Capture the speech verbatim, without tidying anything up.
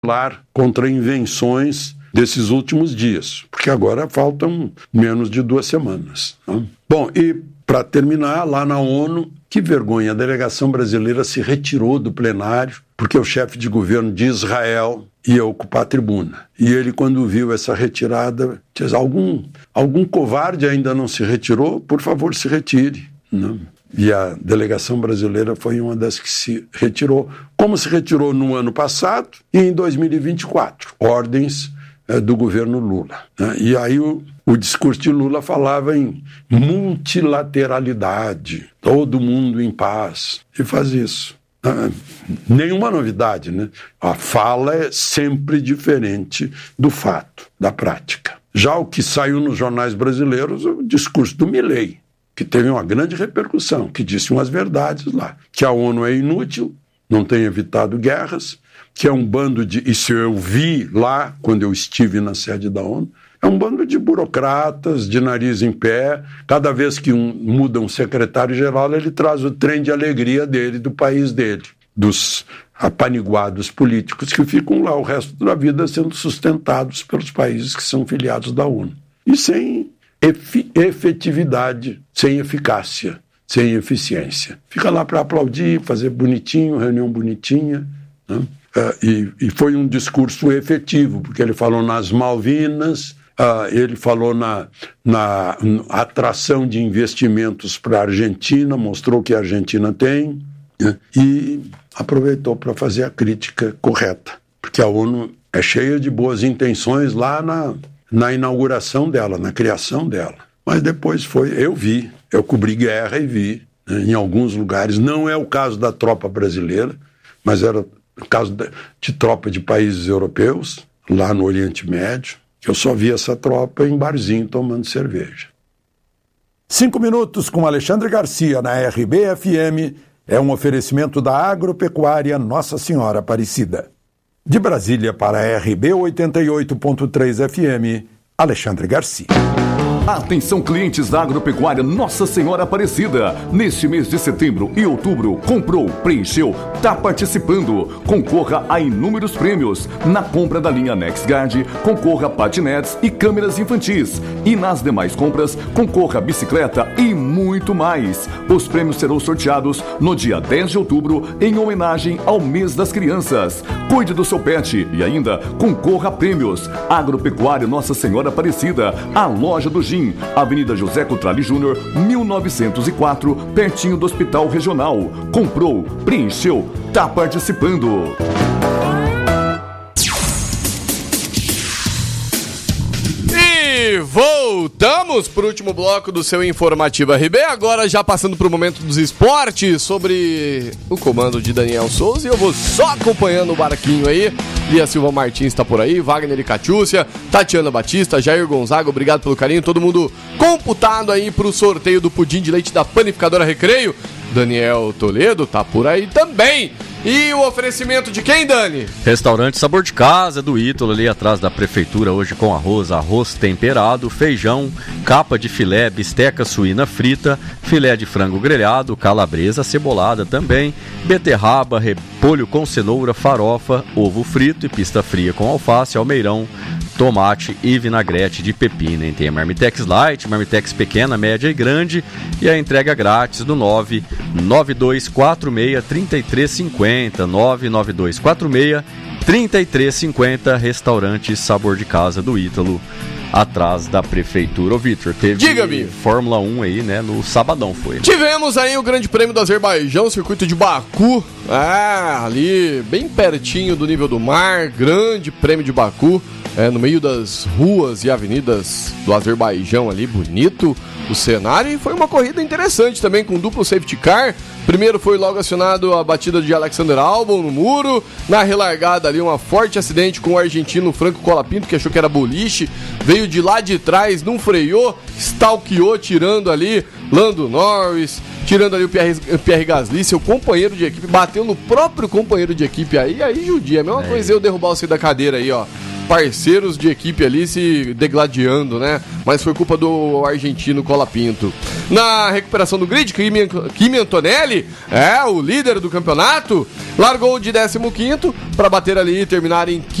contra invenções desses últimos dias, porque agora faltam menos de duas semanas. Né? Bom, e para terminar, lá na ONU, que vergonha, a delegação brasileira se retirou do plenário porque o chefe de governo de Israel ia ocupar a tribuna. E ele, quando viu essa retirada, disse, algum, algum covarde ainda não se retirou? Por favor, se retire. Não. E a delegação brasileira foi uma das que se retirou, como se retirou no ano passado e em dois mil e vinte e quatro, ordens é, do governo Lula. Né? E aí o, o discurso de Lula falava em multilateralidade, todo mundo em paz, e faz isso. Ah, nenhuma novidade, né? A fala é sempre diferente do fato, da prática. Já o que saiu nos jornais brasileiros, o discurso do Milei, que teve uma grande repercussão, que disse umas verdades lá, que a ONU é inútil, não tem evitado guerras, que é um bando de... Isso eu vi lá, quando eu estive na sede da ONU, é um bando de burocratas, de nariz em pé. Cada vez que um, muda um secretário-geral, ele traz o trem de alegria dele, do país dele, dos apaniguados políticos que ficam lá o resto da vida sendo sustentados pelos países que são filiados da ONU. E sem efi- efetividade, sem eficácia, sem eficiência. Fica lá para aplaudir, fazer bonitinho, reunião bonitinha, né? Uh, e, e foi um discurso efetivo, porque ele falou nas Malvinas, uh, ele falou na, na atração de investimentos para a Argentina, mostrou que a Argentina tem, né? E aproveitou para fazer a crítica correta, porque a ONU é cheia de boas intenções lá na, na inauguração dela, na criação dela. Mas depois foi, eu vi, eu cobri guerra e vi, né, em alguns lugares, não é o caso da tropa brasileira, mas era no caso de tropa de países europeus, lá no Oriente Médio, que eu só vi essa tropa em barzinho tomando cerveja. Cinco minutos com Alexandre Garcia na R B F M é um oferecimento da Agropecuária Nossa Senhora Aparecida. De Brasília para a R B oitenta e oito ponto três F M, Alexandre Garcia. Atenção, clientes da Agropecuária Nossa Senhora Aparecida. Neste mês de setembro e outubro, comprou, preencheu, está participando. Concorra a inúmeros prêmios. Na compra da linha NexGuard, concorra a patinetes e câmeras infantis. E nas demais compras, concorra a bicicleta e muito mais. Os prêmios serão sorteados no dia dez de outubro, em homenagem ao mês das crianças. Cuide do seu pet e ainda concorra a prêmios. Agropecuária Nossa Senhora Aparecida, a loja do Gin, Avenida José Cotrali Júnior, mil novecentos e quatro, pertinho do Hospital Regional. Comprou, preencheu, tá participando. E voltamos para o último bloco do seu Informativo R B, agora já passando para o momento dos esportes, sobre o comando de Daniel Souza, e eu vou só acompanhando o barquinho aí. Lia Silva Martins está por aí, Wagner e Catiúcia, Tatiana Batista, Jair Gonzaga, obrigado pelo carinho, todo mundo computado aí pro sorteio do pudim de leite da Panificadora Recreio. Daniel Toledo tá por aí também. E o oferecimento de quem, Dani? Restaurante Sabor de Casa, do Ítalo, ali atrás da prefeitura, hoje com arroz, arroz temperado, feijão, capa de filé, bisteca suína frita, filé de frango grelhado, calabresa cebolada também, beterraba, repolho com cenoura, farofa, ovo frito e pista fria com alface, almeirão, tomate e vinagrete de pepino, hein? Tem a Marmitex Light, Marmitex pequena, média e grande, e a entrega grátis do nove nove dois quatro seis, três três cinco zero, nove nove dois quatro seis, três três cinco zero, Restaurante Sabor de Casa do Ítalo, atrás da prefeitura. Ô Vitor, teve Diga-me. Fórmula um aí, né, no sabadão foi. Tivemos aí o Grande Prêmio do Azerbaijão, circuito de Baku, ah, ali bem pertinho do nível do mar, Grande Prêmio de Baku, é, no meio das ruas e avenidas do Azerbaijão ali, bonito o cenário, e foi uma corrida interessante também, com duplo safety car. Primeiro foi logo acionado a batida de Alexander Albon no muro, na relargada ali um forte acidente com o argentino Franco Colapinto, que achou que era boliche, veio de lá de trás, não freou, stalkeou, tirando ali Lando Norris, tirando ali o Pierre, Pierre Gasly, seu companheiro de equipe, bateu no próprio companheiro de equipe aí, aí judia, a mesma é. coisa eu derrubar você da cadeira aí, ó. parceiros de equipe ali se degladiando, né? Mas foi culpa do argentino Colapinto. Na recuperação do grid, Kimi, Kimi Antonelli, é o líder do campeonato, largou de décimo quinto para bater ali e terminar em